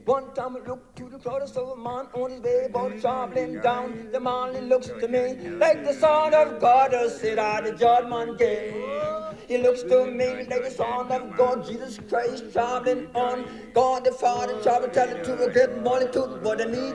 One time I looked to the crowd, I saw a man on his way, both traveling down. The man, he looks to me like the Son of God, or said I, the judgment came. He looks to me like the Son of God, Jesus Christ, traveling on. God the Father, travel, tell it to a great multitude, but I need